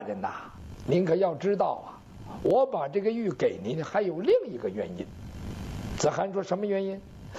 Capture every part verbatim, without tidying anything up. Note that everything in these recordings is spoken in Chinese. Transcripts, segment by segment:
人呐，您可要知道啊，我把这个玉给您还有另一个原因。子涵说什么原因？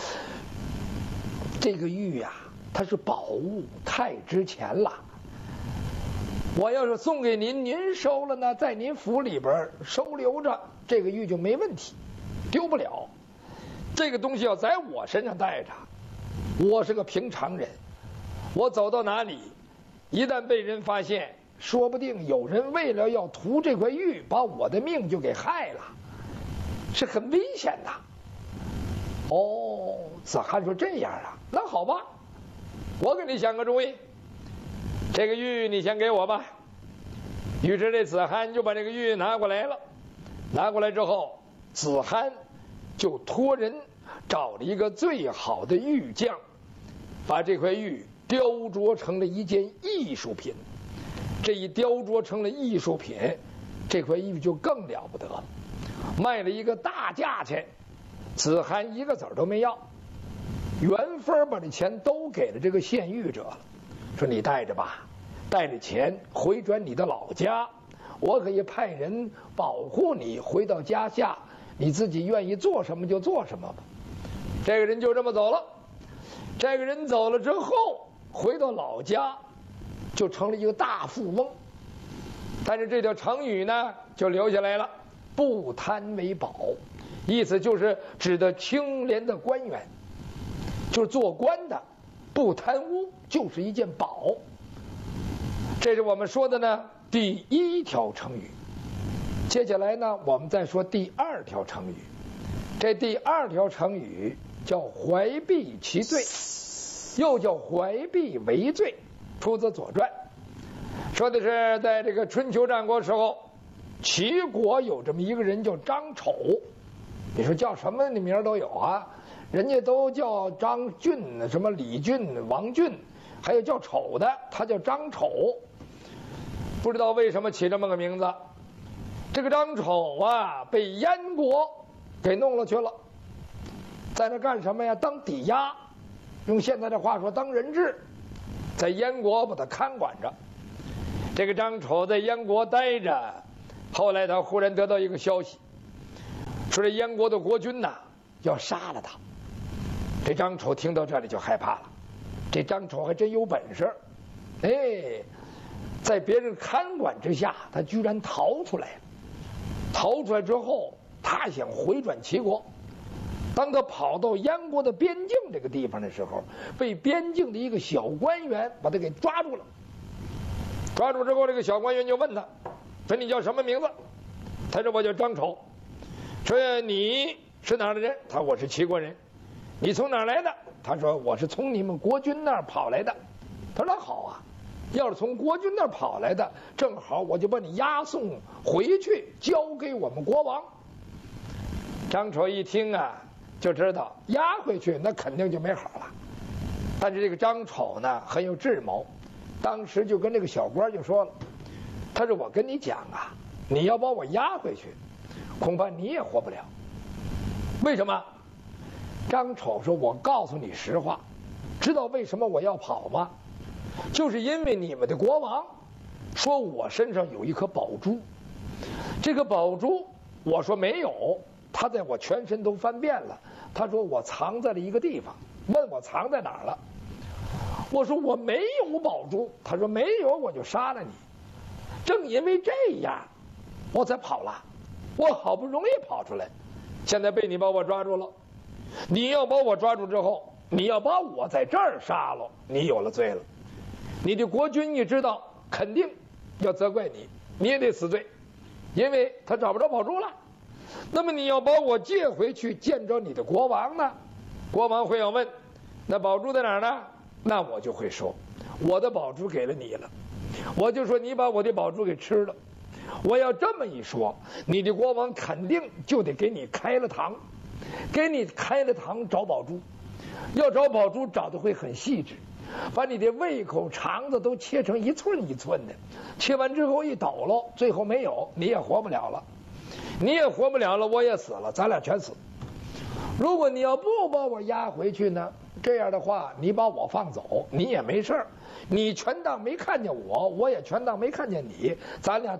这个玉呀、啊，它是宝物，太值钱了。我要是送给您，您收了呢，在您府里边收留着，这个玉就没问题，丢不了。这个东西要在我身上带着，我是个平常人，我走到哪里，一旦被人发现，说不定有人为了要图这块玉，把我的命就给害了，是很危险的。哦，子涵说这样啊，那好吧，我给你想个主意，这个玉你先给我吧。于是这子涵就把这个玉拿过来了，拿过来之后，子涵就托人找了一个最好的玉匠，把这块玉雕琢成了一件艺术品。这一雕琢成了艺术品，这块玉就更了不得，卖了一个大价钱。子涵一个子儿都没要，原分把这钱都给了这个献玉者了，说你带着吧，带着钱回转你的老家，我可以派人保护你，回到家下你自己愿意做什么就做什么吧。这个人就这么走了。这个人走了之后，回到老家就成了一个大富翁。但是这条成语呢就留下来了，不贪为宝，意思就是指的清廉的官员，就是做官的不贪污就是一件宝。这是我们说的呢第一条成语。接下来呢我们再说第二条成语。这第二条成语叫怀璧其罪，又叫怀璧为罪，出自《左传》，说的是在这个春秋战国时候，齐国有这么一个人叫张丑。你说叫什么的名都有啊，人家都叫张俊，什么李俊、王俊，还有叫丑的，他叫张丑。不知道为什么起这么个名字。这个张丑啊，被燕国给弄了去了，在那干什么呀？当抵押，用现在的话说当人质，在燕国把他看管着。这个张丑在燕国待着，后来他忽然得到一个消息，说这燕国的国君呐要杀了他。这张丑听到这里就害怕了，这张丑还真有本事，哎，在别人看管之下，他居然逃出来了。逃出来之后，他想回转齐国。当他跑到燕国的边境这个地方的时候，被边境的一个小官员把他给抓住了。抓住之后，这个小官员就问他，说你叫什么名字？他说我叫张丑。说你是哪儿的人？他说我是齐国人。你从哪儿来的？他说我是从你们国君那儿跑来的。他说那好啊，要是从国君那儿跑来的，正好我就把你押送回去，交给我们国王。张丑一听啊，就知道押回去那肯定就没好了。但是这个张丑呢很有智谋，当时就跟这个小官就说了，他说我跟你讲啊，你要把我押回去，恐怕你也活不了。为什么？张丑说我告诉你实话，知道为什么我要跑吗？就是因为你们的国王说我身上有一颗宝珠，这个宝珠我说没有，他在我全身都翻遍了，他说我藏在了一个地方，问我藏在哪儿了。我说我没有宝珠，他说没有我就杀了你。正因为这样我才跑了，我好不容易跑出来，现在被你把我抓住了。你要把我抓住之后，你要把我在这儿杀了，你有了罪了。你的国君一知道肯定要责怪你，你也得死罪，因为他找不着宝珠了。那么你要把我借回去见着你的国王呢，国王会要问那宝珠在哪儿呢？那我就会说我的宝珠给了你了，我就说你把我的宝珠给吃了。我要这么一说，你的国王肯定就得给你开了膛，给你开了膛找宝珠，要找宝珠找的会很细致，把你的胃口肠子都切成一寸一寸的，切完之后一抖搂，最后没有，你也活不了了，你也活不了了，我也死了，咱俩全死。如果你要不把我押回去呢，这样的话你把我放走，你也没事儿，你全当没看见我，我也全当没看见你，咱俩